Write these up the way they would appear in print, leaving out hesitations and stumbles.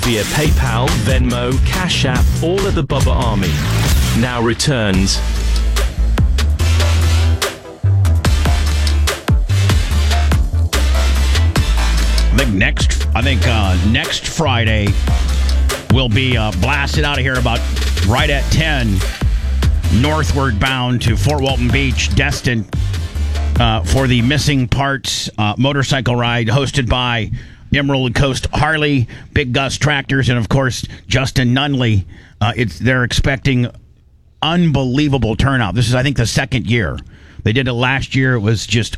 via PayPal, Venmo, Cash App, all of the Bubba Army. Now returns. I think next Friday we'll be blasted out of here about right at 10, northward bound to Fort Walton Beach, destined for the Missing Parts motorcycle ride hosted by Emerald Coast Harley, Big Gus Tractors, and of course Justin Nunley. They're expecting unbelievable turnout. This is, I think, the second year. They did it last year. It was just,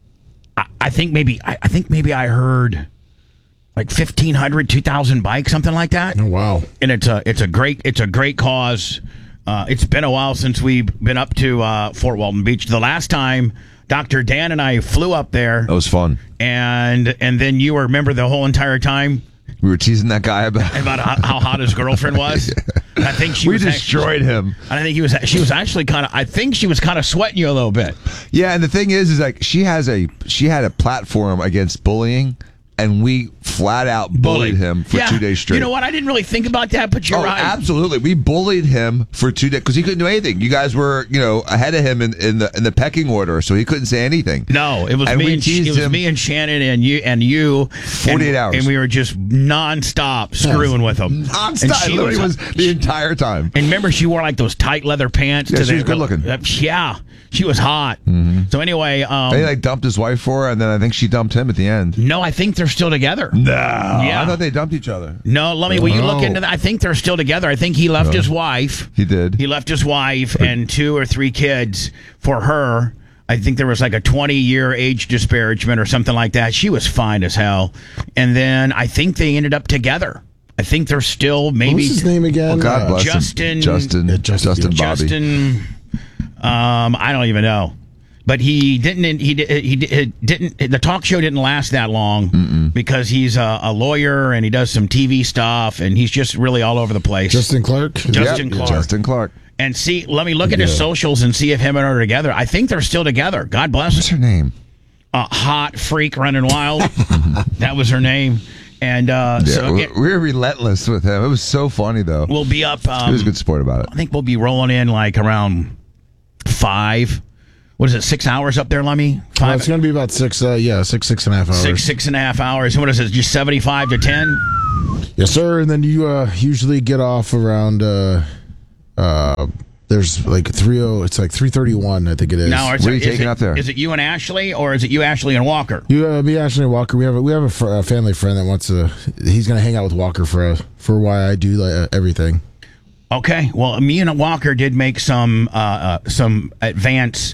I think maybe I heard like 1,500, 2,000 bikes, something like that. Oh, wow! And it's a great cause. It's been a while since we've been up to Fort Walton Beach. The last time Dr. Dan and I flew up there, that was fun. And then you remember the whole entire time we were teasing that guy about how hot his girlfriend was. Yeah. I think we destroyed him. I think she was actually kind of. I think she was kind of sweating you a little bit. Yeah, and the thing is like she had a platform against bullying, and we flat out bullied him for 2 days straight. You know what? I didn't really think about that, but you're right. Absolutely, we bullied him for 2 days because he couldn't do anything. You guys were, ahead of him in the pecking order, so he couldn't say anything. No, it was me and Shannon and you 48 hours, and we were just nonstop screwing with him. Nonstop, it literally was the entire time. And remember, she wore like those tight leather pants. Yeah, she was good looking. Yeah. She was hot. Mm-hmm. So anyway, they dumped his wife for her, and then I think she dumped him at the end. No, I think they're still together. No, yeah. I thought they dumped each other. No, will you look into that? I think they're still together. I think he left his wife. He did. He left his wife and 2 or 3 kids for her. I think there was like a 20-year age disparagement or something like that. She was fine as hell, and then I think they ended up together. I think they're still maybe. What's his name again? Oh, God bless him. Justin Bobby. I don't even know, but he didn't. The talk show didn't last that long because he's a lawyer and he does some TV stuff and he's just really all over the place. Justin Clark. Justin Clark. And let me look at his socials and see if him and her are together. I think they're still together. God bless. What's her name? Hot Freak Running Wild. That was her name. And we were relentless with him. It was so funny though. We'll be up. He was a good sport about it. I think we'll be rolling in like around 5. What is it? 6 hours up there, Lummy? 5. It's going to be about 6 and a half hours. 6.5 hours. What is it? Just 75 to 10? Yes, sir. And then you usually get off around. There's like 3:00. It's like 3:31, I think it is. Now, what are you taking up there? Is it you and Ashley, or is it you, Ashley, and Walker? Me, Ashley, and Walker. We have a family friend that wants to. He's going to hang out with Walker for why I do everything. Okay. Well, me and Walker did make some advancements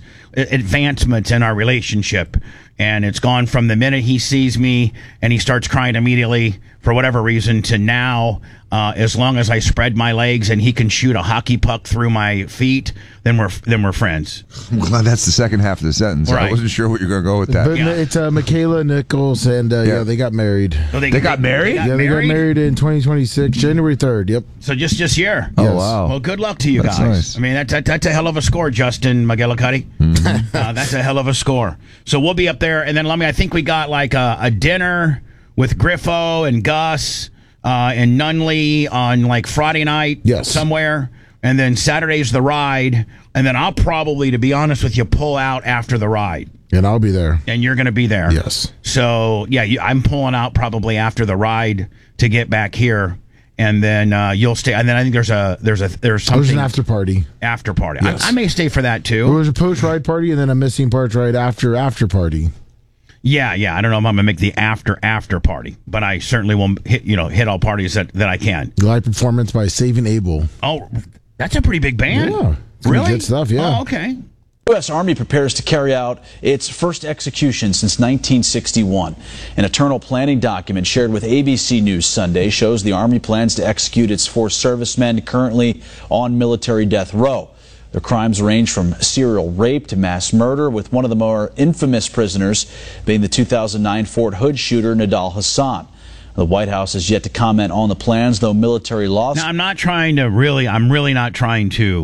in our relationship, and it's gone from the minute he sees me and he starts crying immediately for whatever reason to now. As long as I spread my legs and he can shoot a hockey puck through my feet, then we're friends. I'm glad that's the second half of the sentence. Right. I wasn't sure what you're going to go with that. But it's Michaela Nichols, and they got married. Oh, they got married? They got married in 2026, January 3rd. Yep. So just this year. Oh, wow. Well, good luck to you guys. Nice. I mean, that's a hell of a score, Justin McGillicuddy. Mm-hmm. That's a hell of a score. So we'll be up there, and then I think we got like a dinner with Griffo and Gus. And Nunley on like Friday night somewhere. And then Saturday's the ride. And then I'll probably, to be honest with you, pull out after the ride. And I'll be there. And you're going to be there. Yes. So, I'm pulling out probably after the ride to get back here. And then you'll stay. And then I think there's something. There's an after party. After party. Yes. I may stay for that too. There's a post-ride party and then a Missing Parts ride after party. Yeah. I don't know if I'm gonna make the after party, but I certainly will hit all parties that I can. Live performance by Saving Abel. Oh, that's a pretty big band. Yeah, really good stuff. Yeah. Oh, okay. U.S. Army prepares to carry out its first execution since 1961. An internal planning document shared with ABC News Sunday shows the Army plans to execute its 4 servicemen currently on military death row. Their crimes range from serial rape to mass murder, with one of the more infamous prisoners being the 2009 Fort Hood shooter, Nidal Hasan. The White House has yet to comment on the plans, though military laws... Now, I'm really not trying to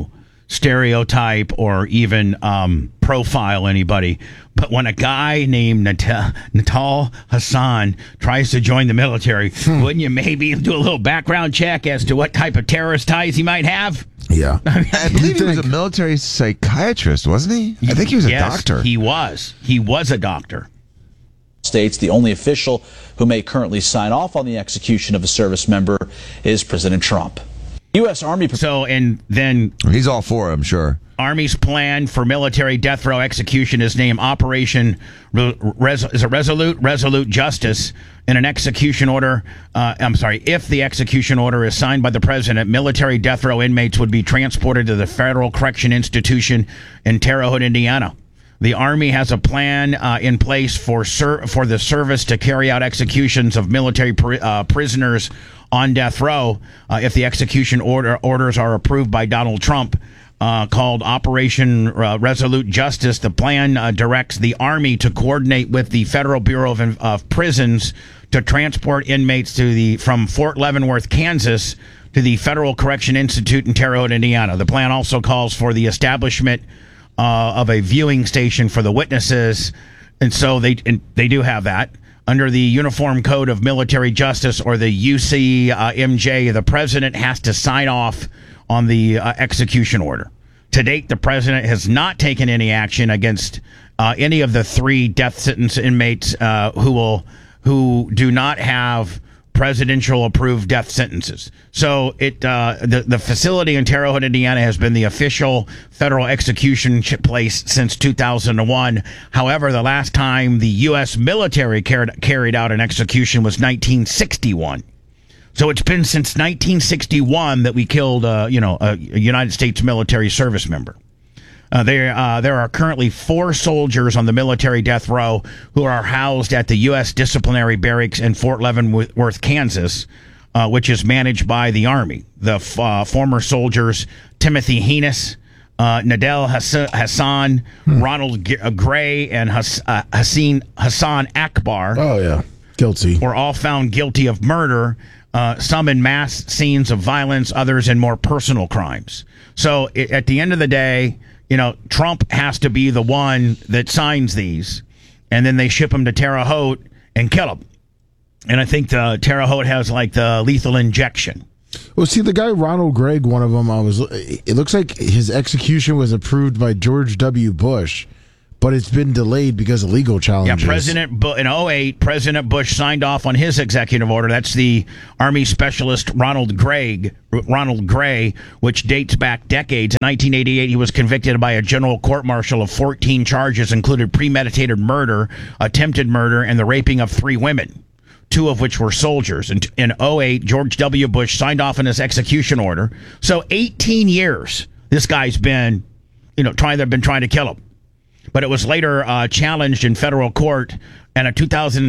stereotype or even profile anybody. But when a guy named Natal Hassan tries to join the military, wouldn't you maybe do a little background check as to what type of terrorist ties he might have? Yeah. I believe he was a military psychiatrist, wasn't he? I think he was a doctor. He was. He was a doctor. States the only official who may currently sign off on the execution of a service member is President Trump. U.S. Army. So, and then He's all for it, I'm sure. Army's plan for military death row execution is named Operation Resolute Justice. In an execution order, if the execution order is signed by the president, military death row inmates would be transported to the Federal Correction Institution in Terre Haute, Indiana. The Army has a plan in place for the service to carry out executions of military prisoners on death row if the execution orders are approved by Donald Trump. Called Operation Resolute Justice. The plan directs the Army to coordinate with the Federal Bureau of Prisons to transport inmates from Fort Leavenworth, Kansas, to the Federal Correction Institute in Terre Haute, Indiana. The plan also calls for the establishment of a viewing station for the witnesses, and so they do have that. Under the Uniform Code of Military Justice, or the UCMJ, the president has to sign off on the execution order. To date, the president has not taken any action against any of the 3 death sentence inmates who do not have presidential approved death sentences. So the facility in Terre Haute, Indiana, has been the official federal execution place since 2001. However, the last time the U.S. military carried out an execution was 1961. So it's been since 1961 that we killed, a United States military service member. There are currently 4 soldiers on the military death row who are housed at the U.S. Disciplinary Barracks in Fort Leavenworth, Kansas, which is managed by the Army. The former soldiers, Timothy Heinous, Nadel Hassan, Ronald Gray, and Hassan Akbar. Oh, yeah. Guilty. Were all found guilty of murder. Some in mass scenes of violence, others in more personal crimes. So at the end of the day, Trump has to be the one that signs these, and then they ship them to Terre Haute and kill them. And I think Terre Haute has like the lethal injection. Well, see, the guy Ronald Gregg, one of them, it looks like his execution was approved by George W. Bush, but it's been delayed because of legal challenges. Yeah, in 2008, President Bush signed off on his executive order. That's the Army Specialist Ronald Gray, which dates back decades. In 1988, he was convicted by a general court-martial of 14 charges, included premeditated murder, attempted murder, and the raping of 3 women, 2 of which were soldiers. In 2008, George W. Bush signed off on his execution order. So 18 years, this guy's been, trying to kill him. But it was later challenged in federal court, and in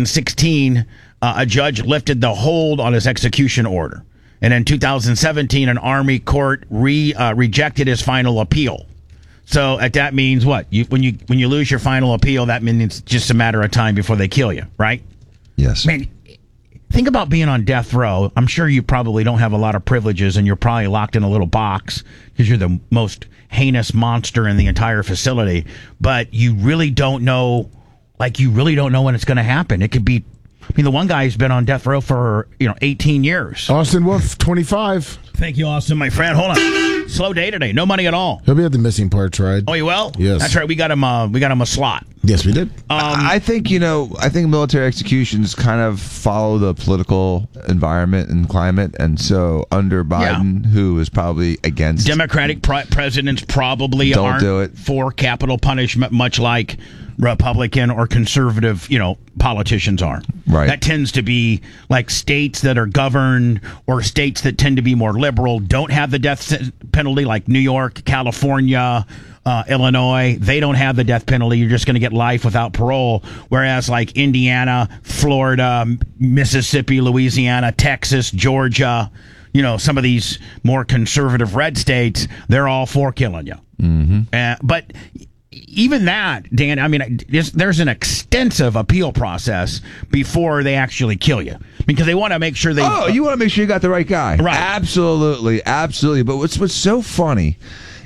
2016, a judge lifted the hold on his execution order. And in 2017, an Army court rejected his final appeal. So that means what? When you lose your final appeal, that means it's just a matter of time before they kill you, right? Yes. Man, think about being on death row. I'm sure you probably don't have a lot of privileges, and you're probably locked in a little box because you're the most heinous monster in the entire facility. But you really don't know, when it's going to happen. It could be. The one guy's been on death row for 18 years. Austin Wolf, 25. Thank you, Austin, my friend. Hold on. Slow day today. No money at all. He'll be at the missing parts ride. Oh, you will? Yes. That's right. We got him a slot. Yes, we did. I think military executions kind of follow the political environment and climate, and so under Biden, who is probably against Democratic presidents, probably don't aren't do it for capital punishment, much like Republican or conservative, politicians are. Right. That tends to be like states that are governed, or states that tend to be more liberal don't have the death penalty, like New York, California, Illinois. They don't have the death penalty. You're just going to get life without parole. Whereas like Indiana, Florida, Mississippi, Louisiana, Texas, Georgia, some of these more conservative red states, they're all for killing you. Mm-hmm. But even that, Dan, there's an extensive appeal process before they actually kill you, because they want to make sure they. Oh, you want to make sure you got the right guy, right? Absolutely. But what's so funny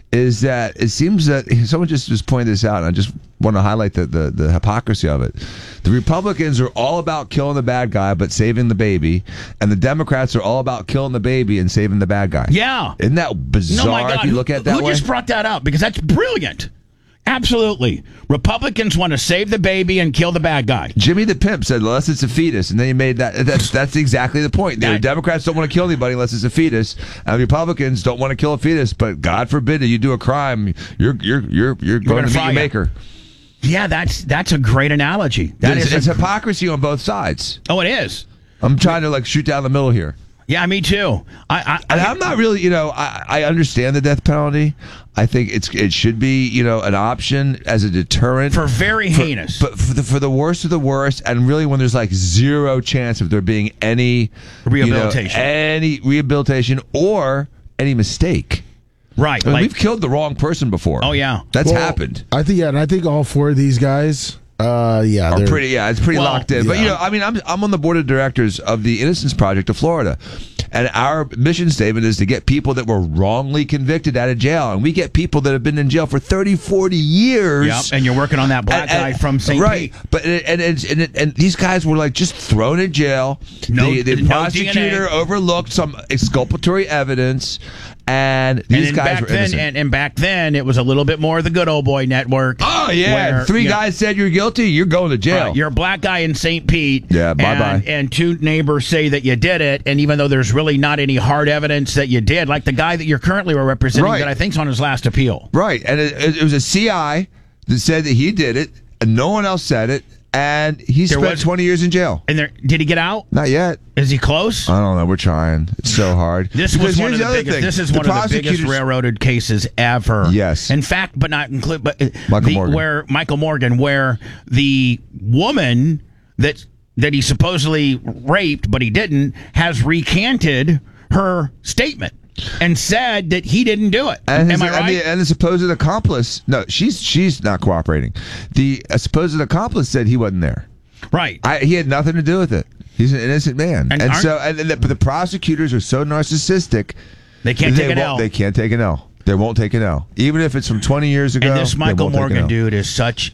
is that it seems that someone just pointed this out, and I just want to highlight the hypocrisy of it. The Republicans are all about killing the bad guy but saving the baby, and the Democrats are all about killing the baby and saving the bad guy. Yeah. Isn't that bizarre? No, my God. If you look at it that Who way? just brought that up? Because that's brilliant. Absolutely. Republicans want to save the baby and kill the bad guy. Jimmy the Pimp said, unless it's a fetus, and then he made that's exactly the point. The Democrats don't want to kill anybody unless it's a fetus, and Republicans don't want to kill a fetus, but God forbid that you do a crime, you're going to meet your maker. Yeah, that's a great analogy. It's hypocrisy on both sides. Oh, it is. I'm trying to shoot down the middle here. Yeah, me too. I'm not really, I understand the death penalty. I think it should be, an option as a deterrent for very heinous. But for the worst of the worst, and really when there's zero chance of there being any rehabilitation, or any mistake. Right. I mean, we've killed the wrong person before. Oh yeah, that's happened. I think all four of these guys. It's pretty locked in. Yeah. But I'm on the board of directors of the Innocence Project of Florida, and our mission statement is to get people that were wrongly convicted out of jail, and we get people that have been in jail for 30, 40 years. Yep. And you're working on that black guy from St. Right. Pete. But and these guys were just thrown in jail. The prosecutor DNA. overlooked some exculpatory evidence. And these guys were innocent. And back then, it was a little bit more of the good old boy network. Oh, yeah. Three guys said you're guilty, you're going to jail. You're a black guy in St. Pete. Yeah, bye-bye. And two neighbors say that you did it, and even though there's really not any hard evidence that you did, like the guy that you're currently representing that I think's on his last appeal. Right. And it was a CI that said that he did it, and no one else said it. And he spent 20 years in jail. And did he get out? Not yet. Is he close? I don't know. We're trying. It's so hard. This is one of the biggest railroaded cases ever. Yes. In fact, but not include. But Michael Morgan, where the woman that he supposedly raped, but he didn't, has recanted her statement and said that he didn't do it. Am I right? And the supposed accomplice, no, she's not cooperating. The supposed accomplice said he wasn't there. Right. He had nothing to do with it. He's an innocent man. But the prosecutors are so narcissistic. They can't take an L. They can't take an L. They won't take an L. Even if it's from 20 years ago. And this Michael Morgan dude is such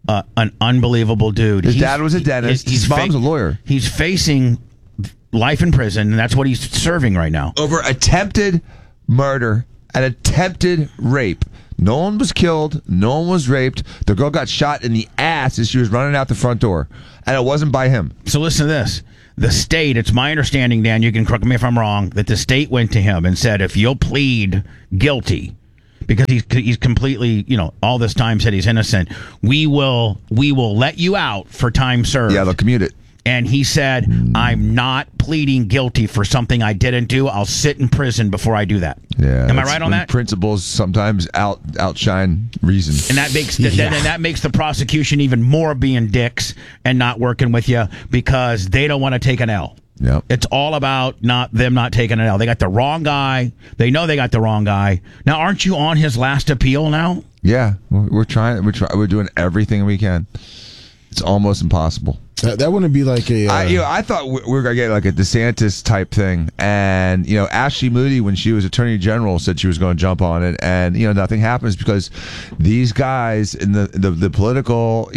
an unbelievable dude. His dad was a dentist. His mom's a lawyer. He's facing life in prison, and that's what he's serving right now. Over attempted murder and attempted rape. No one was killed. No one was raped. The girl got shot in the ass as she was running out the front door. And it wasn't by him. So listen to this. The state, it's my understanding, Dan, you can correct me if I'm wrong, that the state went to him and said, if you'll plead guilty, because he's completely, all this time said he's innocent, we will let you out for time served. Yeah, they'll commute it. And he said, I'm not pleading guilty for something I didn't do. I'll sit in prison before I do that. Yeah. Am I right on that? Principles sometimes outshine reason. And that makes that makes the prosecution even more being dicks and not working with you because they don't want to take an L. Yep. It's all about them not taking an L. They got the wrong guy. They know they got the wrong guy. Now, aren't you on his last appeal now? Yeah. We're trying. We're doing everything we can. It's almost impossible. That wouldn't be like a. I thought we were gonna get like a DeSantis type thing, and Ashley Moody, when she was Attorney General, said she was going to jump on it, and nothing happens because these guys in the political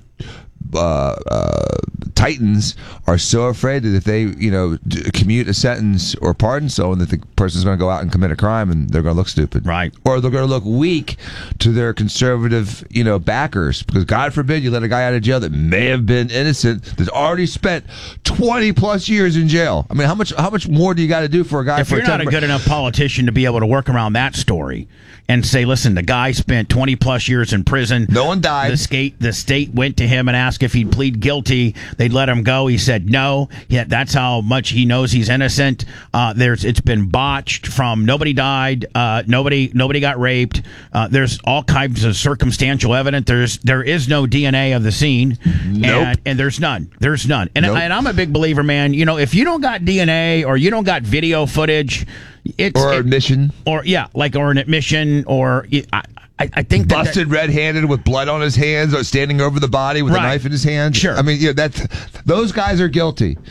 titans are so afraid that if they commute a sentence or pardon someone, that the person's going to go out and commit a crime and they're going to look stupid, right? Or they're going to look weak to their conservative backers, because God forbid you let a guy out of jail that may have been innocent, that's already spent 20 plus years in jail. I mean, how much more do you got to do for a guy? If you're not a good enough politician to be able to work around that story and say, listen, the guy spent 20 plus years in prison, no one died, the state went to him and asked if he'd plead guilty, they'd let him go. He said no. Yeah, that's how much he knows he's innocent. It's been botched from nobody died, nobody got raped. There's all kinds of circumstantial evidence. There is no DNA of the scene. Nope. And there's none. And Nope. and I'm a big believer, man. If you don't got DNA or you don't got video footage, admission, or an admission, or I think busted red-handed with blood on his hands, or standing over the body with a knife in his hand. Sure. I mean, those guys are guilty.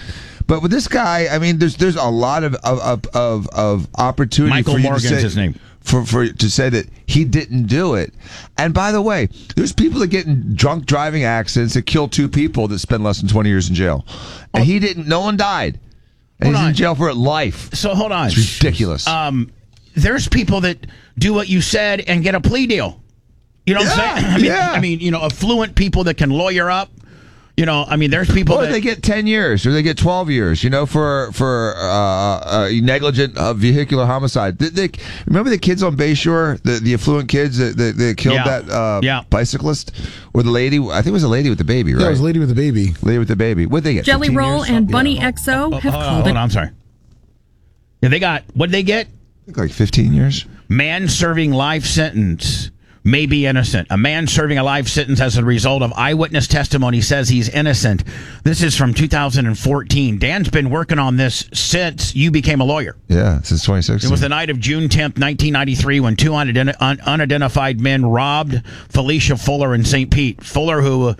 But with this guy, I mean, there's a lot of opportunity. Michael for you Morgan's to say, his name. For to say that he didn't do it. And by the way, there's people that get in drunk driving accidents that kill 2 people that spend less than 20 years in jail. And he didn't. No one died. And he's in jail for life. So hold on. It's ridiculous. There's people that do what you said and get a plea deal. You know what I'm saying? I mean, affluent people that can lawyer up. There's people or that they get 10 years or they get 12 years, for negligent vehicular homicide. Remember the kids on Bayshore, the affluent kids that killed that bicyclist? Or the lady, I think it was a lady with the baby, right? Yeah, it was a lady with the baby. Lady with the baby. What'd they get? Jelly 15 Roll years? and Bunny XO have called hold it. on, I'm sorry. Yeah, they got, what did they get? I think like 15 years. Man serving life sentence may be innocent. A man serving a life sentence as a result of eyewitness testimony says he's innocent. This is from 2014. Dan's been working on this since you became a lawyer. Yeah, since 2016. It was the night of June 10th, 1993, when 2 unidentified men robbed Felicia Fuller in St. Pete. Fuller, who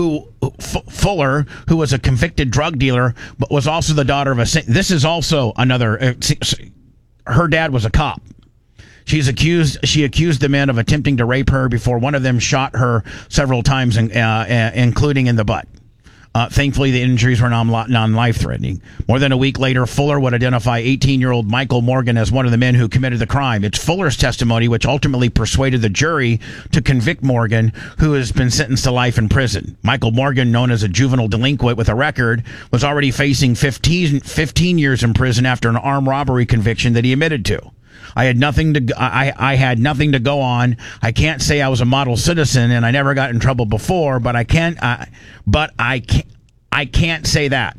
was a convicted drug dealer, but was also the daughter of a... This is also another... her dad was a cop. She accused the men of attempting to rape her before one of them shot her several times, including in the butt. Thankfully, the injuries were non-life-threatening. More than a week later, Fuller would identify 18-year-old Michael Morgan as one of the men who committed the crime. It's Fuller's testimony which ultimately persuaded the jury to convict Morgan, who has been sentenced to life in prison. Michael Morgan, known as a juvenile delinquent with a record, was already facing 15 years in prison after an armed robbery conviction that he admitted to. I had nothing to go on. I can't say I was a model citizen, and I never got in trouble before. But I can't say that.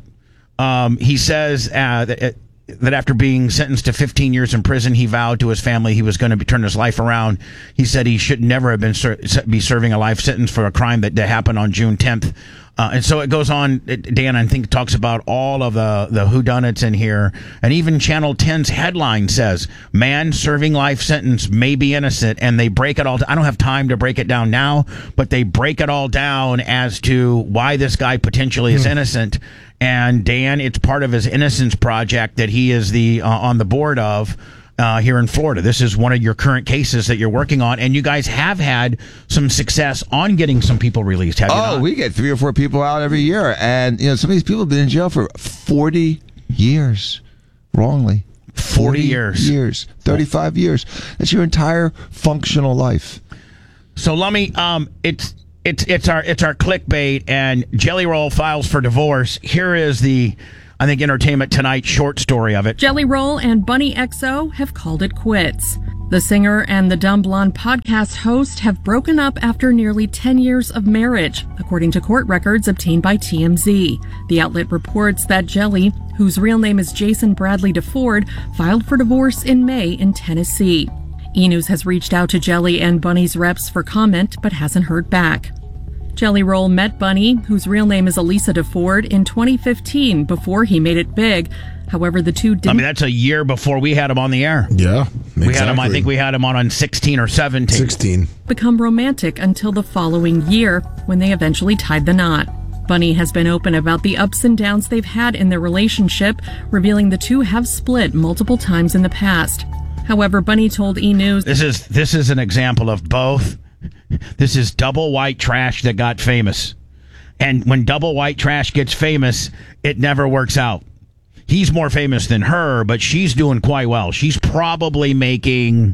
He says that after being sentenced to 15 years in prison, he vowed to his family he was going to turn his life around. He said he should never have been be serving a life sentence for a crime that happened on June 10th. And so it goes on. Dan, I think, talks about all of the whodunits in here. And even Channel 10's headline says, man serving life sentence may be innocent. And they break it all. I don't have time to break it down now, but they break it all down as to why this guy potentially is innocent. And Dan, it's part of his Innocence Project that he is on the board of. Here in Florida. This is one of your current cases that you're working on, and you guys have had some success on getting some people released, have you not? We get 3 or 4 people out every year, and some of these people have been in jail for 40 years, wrongly. 40 years. 35 years. That's your entire functional life. So let me, it's our clickbait, and Jelly Roll files for divorce. Here is the, I think, Entertainment Tonight short story of it. Jelly Roll and Bunny XO have called it quits. The singer and the Dumb Blonde podcast host have broken up after nearly 10 years of marriage, according to court records obtained by TMZ. The outlet reports that Jelly, whose real name is Jason Bradley DeFord, filed for divorce in May in Tennessee. E! News has reached out to Jelly and Bunny's reps for comment, but hasn't heard back. Jelly Roll met Bunny, whose real name is Elisa DeFord, in 2015 before he made it big. However, the two didn't... that's a year before we had him on the air. Yeah, exactly. We had him, I think we had him on 16 or 17. 16. ...become romantic until the following year, when they eventually tied the knot. Bunny has been open about the ups and downs they've had in their relationship, revealing the two have split multiple times in the past. However, Bunny told E! News... This is an example of both. This is double white trash that got famous. And when double white trash gets famous, it never works out. He's more famous than her, but she's doing quite well. She's probably making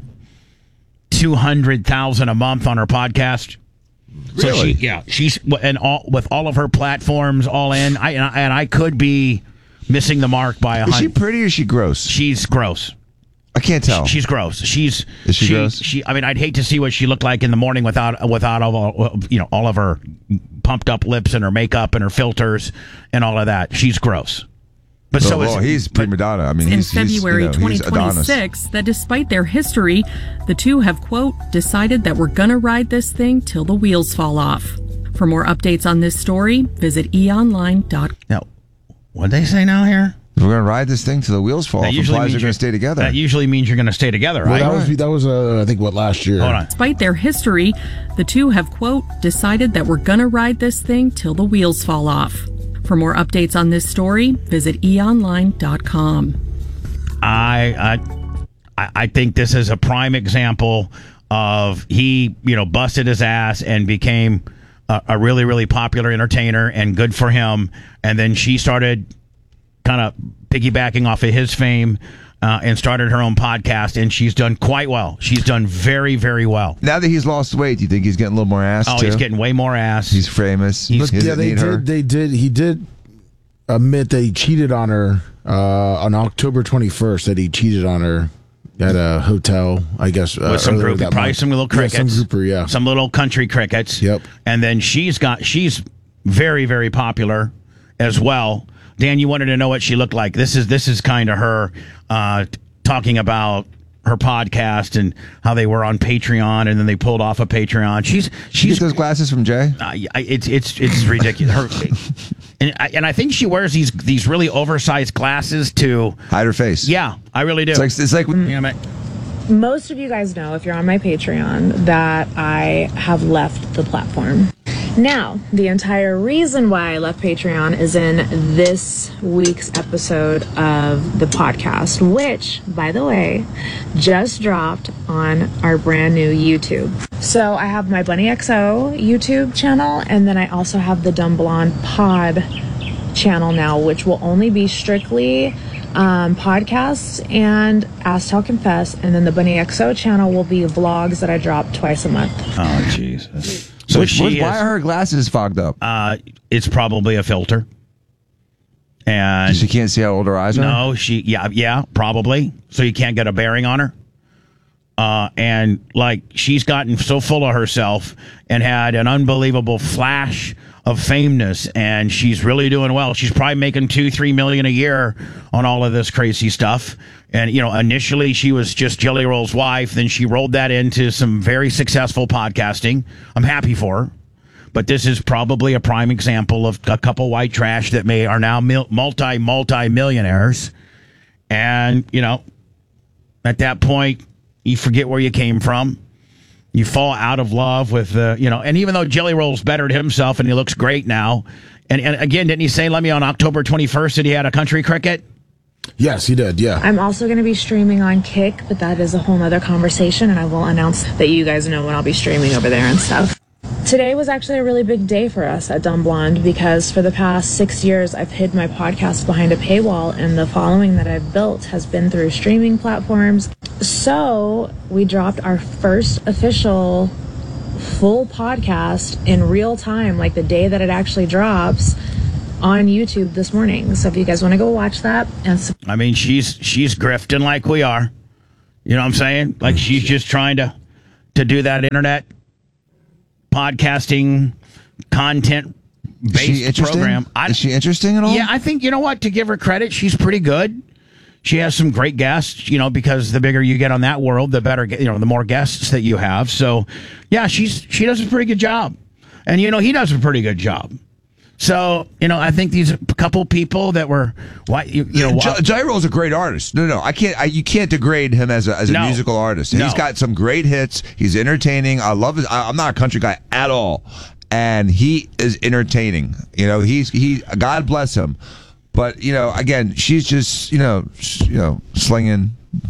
$200,000 a month on her podcast. Really? So she's with all of her platforms all in. I could be missing the mark by 100. Is she pretty or is she gross? She's gross. I can't tell. She's gross. Is she gross? I'd hate to see what she looked like in the morning without all of her pumped up lips and her makeup and her filters and all of that. She's gross. But he's prima donna. I mean, in he's February he's 2026 that despite their history, the two have, quote, decided that we're gonna ride this thing till the wheels fall off. For more updates on this story, visit eonline.com. Now, what'd they say now here? We're going to ride this thing till the wheels fall off. Implies they're going to stay together. That usually means you're going to stay together, right? Well, that was I think, last year. Hold on. Despite their history, the two have, quote, decided that we're gonna ride this thing till the wheels fall off. For more updates on this story, visit eonline.com. I think this is a prime example of he, busted his ass and became a really, really popular entertainer, and good for him. And then she started kind of piggybacking off of his fame and started her own podcast, and she's done quite well. She's done very, very well. Now that he's lost weight, do you think he's getting a little more ass? Oh, he's getting way more ass. He's famous. He did admit that he cheated on her on October 21st, that he cheated on her at a hotel, I guess. With some group, probably some little crickets. Yeah, some grouper, yeah. Some little country crickets. Yep. And then she's very, very popular as well. Dan, you wanted to know what she looked like. This is kind of her talking about her podcast and how they were on Patreon, and then they pulled off of Patreon. She's get those glasses from Jay. It's ridiculous. And I think she wears these really oversized glasses to hide her face. Yeah, I really do. It's like most of you guys know, if you're on my Patreon, that I have left the platform. Now, the entire reason why I left Patreon is in this week's episode of the podcast, which, by the way, just dropped on our brand new YouTube. So I have my Bunny XO YouTube channel, and then I also have the Dumb Blonde Pod channel now, which will only be strictly podcasts and Ask Tell Confess, and then the Bunny XO channel will be vlogs that I drop twice a month. Oh, Jesus. So why are her glasses fogged up? It's probably a filter. And she can't see how old her eyes are? No, yeah, probably. So you can't get a bearing on her. And she's gotten so full of herself and had an unbelievable flash of fameness, and she's really doing well. She's probably making $2-3 million a year on all of this crazy stuff. And initially she was just Jelly Roll's wife, then she rolled that into some very successful podcasting. I'm happy for her, but this is probably a prime example of a couple white trash that are now multi-millionaires. And at that point, you forget where you came from. You fall out of love with and even though Jelly Roll's bettered himself and he looks great now, and again, didn't he say, let me on October 21st that he had a country cricket? Yes, he did, yeah. I'm also going to be streaming on Kick, but that is a whole nother conversation, and I will announce that you guys know when I'll be streaming over there and stuff. Today was actually a really big day for us at Dumb Blonde, because for the past 6 years I've hid my podcast behind a paywall, and the following that I've built has been through streaming platforms. So we dropped our first official full podcast in real time, like the day that it actually drops, on YouTube this morning. So if you guys want to go watch that. I mean, she's grifting like we are. You know what I'm saying? Like, she's just trying to do that internet podcasting content-based program. Is she interesting at all? Yeah, I think, you know what, to give her credit, she's pretty good. She has some great guests, because the bigger you get on that world, the better, the more guests that you have. So, yeah, she does a pretty good job. And, he does a pretty good job. So, I think these couple people that were, Jelly Roll's a great artist. No, I can't. You can't degrade him as a musical artist. No. He's got some great hits. He's entertaining. I love his. I'm not a country guy at all, and he is entertaining. He God bless him. But again, she's just slinging.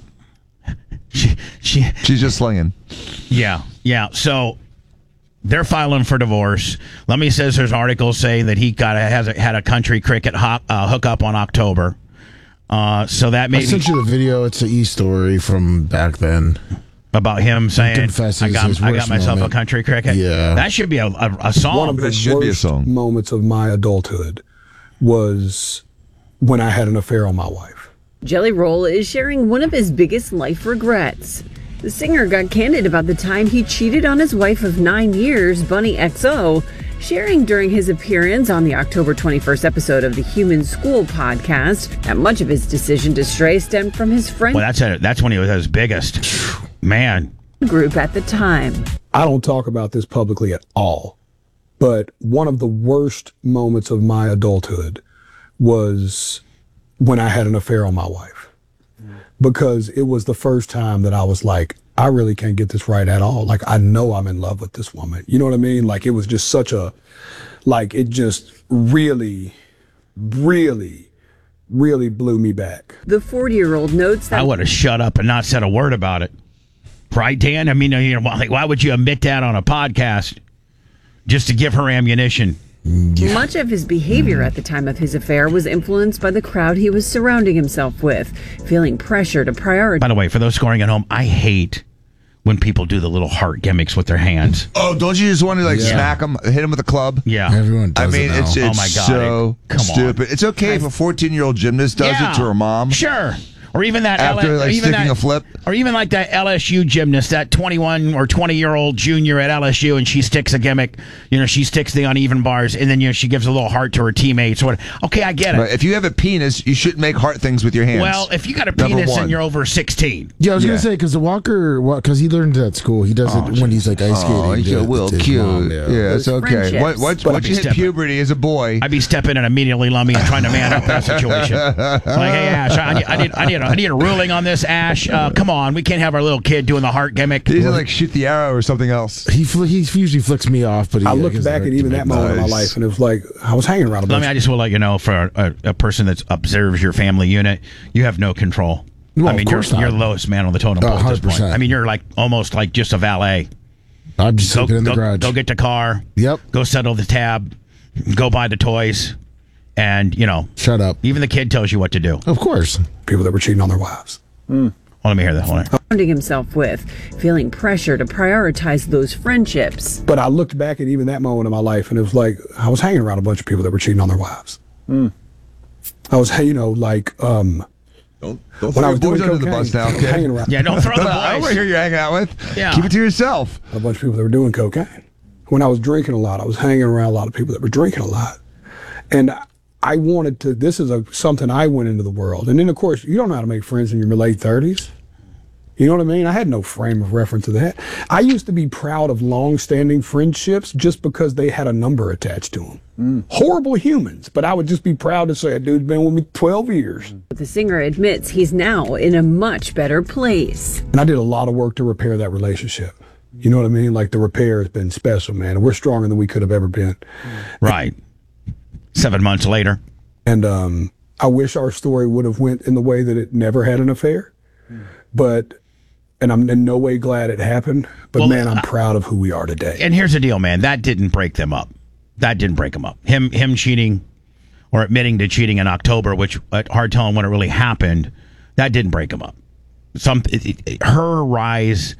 She's just slinging. Yeah. So they're filing for divorce. Lummy says there's articles saying that he had a country cricket hookup on October. So that maybe I sent you the video. It's an e-story from back then about him saying, "I got myself a country cricket." Yeah, that should be a song. One of the worst moments of my adulthood was when I had an affair on my wife. Jelly Roll is sharing one of his biggest life regrets. The singer got candid about the time he cheated on his wife of 9 years, Bunny XO, sharing during his appearance on the October 21st episode of the Human School podcast that much of his decision to stray stemmed from his friend. Well, that's when he was at his biggest. Man. Group at the time. I don't talk about this publicly at all, but one of the worst moments of my adulthood was when I had an affair on my wife, because it was the first time that I was like, I really can't get this right at all. Like, I know I'm in love with this woman. You know what I mean? Like, it was just it just really really, really blew me back. The 40-year-old notes that I would have shut up and not said a word about it. Right, Dan? I mean, like, why would you admit that on a podcast just to give her ammunition? much of his behavior at the time of his affair was influenced by the crowd he was surrounding himself with, feeling pressure to prioritize. By the way, for those scoring at home, I hate when people do the little heart gimmicks with their hands. Oh, don't you just want to smack them, hit them with a club? Yeah. Everyone does it now. it's Oh my God, so come on. stupid. It's okay if a 14-year-old gymnast does it to her mom. Sure. Or even that After, sticking a flip. Or even like that LSU gymnast, that 21 or 20-year-old junior at LSU, and she sticks a gimmick. She sticks the uneven bars, and then she gives a little heart to her teammates. Okay, I get it. But if you have a penis, you shouldn't make heart things with your hands. Well, if you got a penis and you're over 16. Yeah, I was going to say, because Walker, because he learned it at school, he does it when he's like ice skating. Oh, he's a little cute. Mom, yeah, it's okay. Once you hit puberty as a boy. I'd be stepping in immediately, Lummy, and trying to man up that situation. It's like, hey, Ash, I need a ruling on this, Ash. Come on, we can't have our little kid doing the heart gimmick. He doesn't shoot the arrow or something else. He usually flicks me off, but I looked back at even that moment in my life, and it was like I was hanging around a bunch. I just will let you know, for a person that observes your family unit, you have no control. Well, I mean, you're the lowest man on the totem pole at this point. 100%. I mean, you're like almost like just a valet. I'm just sitting in the garage. Go get the car. Yep. Go settle the tab. Go buy the toys. And, shut up. Even the kid tells you what to do. Of course. People that were cheating on their wives. Well, let me hear that. Hold on. Surrounding himself with, feeling pressure to prioritize those friendships. But I looked back at even that moment in my life, and it was like I was hanging around a bunch of people that were cheating on their wives. I was, Don't when I was boys doing under the cocaine, bus now, I was okay? hanging around. Yeah, don't throw the boys. I don't want to hear you hanging out with. Yeah. Keep it to yourself. A bunch of people that were doing cocaine. When I was drinking a lot, I was hanging around a lot of people that were drinking a lot. And I wanted to, this is something I went into the world. And then, of course, you don't know how to make friends in your late 30s. You know what I mean? I had no frame of reference to that. I used to be proud of long-standing friendships just because they had a number attached to them. Horrible humans, but I would just be proud to say a dude's been with me 12 years. The singer admits he's now in a much better place. And I did a lot of work to repair that relationship. You know what I mean? Like, the repair has been special, man. And we're stronger than we could have ever been. Right. 7 months later. And I wish our story would have went in the way that it never had an affair. And I'm in no way glad it happened. But, Well, man, I'm proud of who we are today. And here's the deal, man. That didn't break them up. That didn't break them up. Him cheating or admitting to cheating in October, which hard telling when it really happened, that didn't break them up. Her rise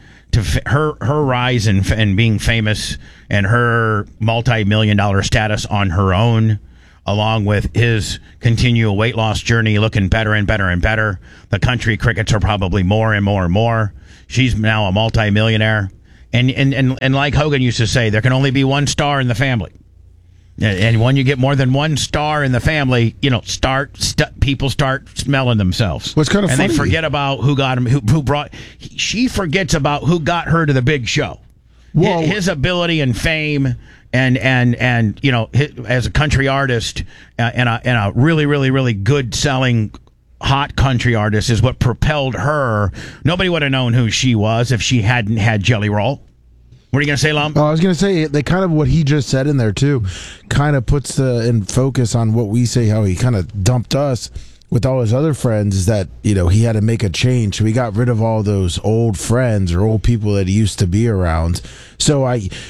and being famous and her multi-million-dollar status on her own, along with his continual weight loss journey, looking better and better and better. The country crickets are probably more and more and more. She's now a multi-millionaire. And like Hogan used to say, there can only be one star in the family. And when you get more than one star in the family, people start smelling themselves. What's kind of funny, and they forget about who got him, who brought. She forgets about who got her to the big show. Well, His ability and fame, and as a country artist and a really, really, really good selling hot country artist is what propelled her. Nobody would have known who she was if she hadn't had Jelly Roll. What are you going to say, Lum? I was going to say, they kind of, what he just said in there, too, kind of puts in focus on what we say, how he kind of dumped us with all his other friends, is that, he had to make a change. So he got rid of all those old friends or old people that he used to be around. So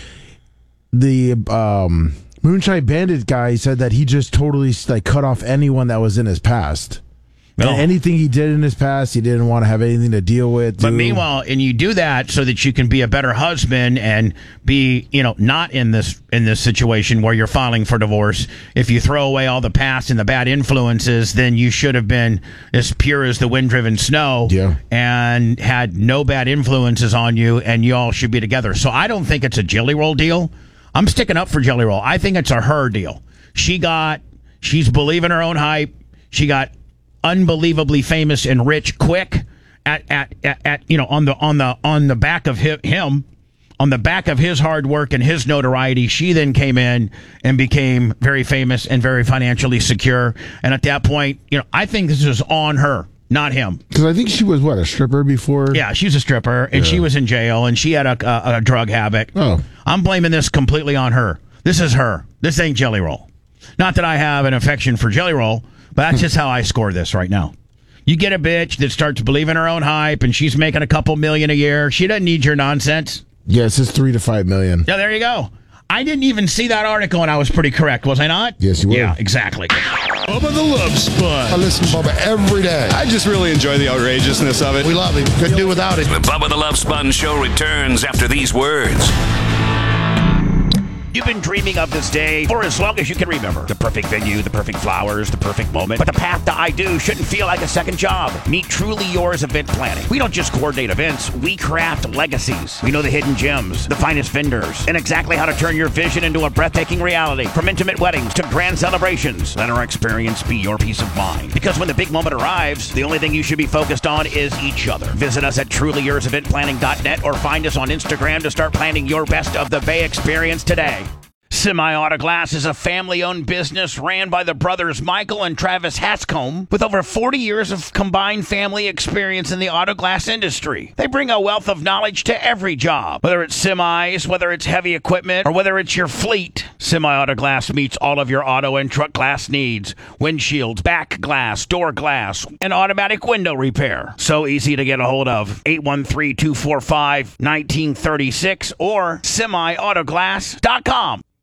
the Moonshine Bandit guy said that he just totally cut off anyone that was in his past. No. And anything he did in his past, he didn't want to have anything to deal with. But meanwhile, and you do that so that you can be a better husband and be, not in this situation where you're filing for divorce. If you throw away all the past and the bad influences, then you should have been as pure as the wind-driven snow and had no bad influences on you, and you all should be together. So I don't think it's a Jelly Roll deal. I'm sticking up for Jelly Roll. I think it's a her deal. She's believing her own hype. She got unbelievably famous and rich quick on the back of him, on the back of his hard work and his notoriety. She then came in and became very famous and very financially secure. And at that point, I think this is on her, not him. Because I think she was, a stripper before? Yeah, she's a stripper, and she was in jail, and she had a drug habit. Oh. I'm blaming this completely on her. This is her. This ain't Jelly Roll. Not that I have an affection for Jelly Roll, but that's just how I score this right now. You get a bitch that starts believing her own hype, and she's making a couple million a year. She doesn't need your nonsense. Yes, it's 3 to 5 million. Yeah, there you go. I didn't even see that article, and I was pretty correct, was I not? Yes, you were. Yeah, exactly. Bubba the Love Sponge. I listen to Bubba every day. I just really enjoy the outrageousness of it. We love him. Couldn't do without him. The Bubba the Love Sponge Show returns after these words. You've been dreaming of this day for as long as you can remember. The perfect venue, the perfect flowers, the perfect moment. But the path to I Do shouldn't feel like a second job. Meet Truly Yours Event Planning. We don't just coordinate events, we craft legacies. We know the hidden gems, the finest vendors, and exactly how to turn your vision into a breathtaking reality. From intimate weddings to grand celebrations, let our experience be your peace of mind. Because when the big moment arrives, the only thing you should be focused on is each other. Visit us at trulyourseventplanning.net or find us on Instagram to start planning your best of the Bay experience today. Semi-Auto Glass is a family-owned business ran by the brothers Michael and Travis Hatscombe with over 40 years of combined family experience in the auto glass industry. They bring a wealth of knowledge to every job, whether it's semis, whether it's heavy equipment, or whether it's your fleet. Semi-Auto Glass meets all of your auto and truck glass needs. Windshields, back glass, door glass, and automatic window repair. So easy to get a hold of. 813-245-1936 or semiautoglass.com.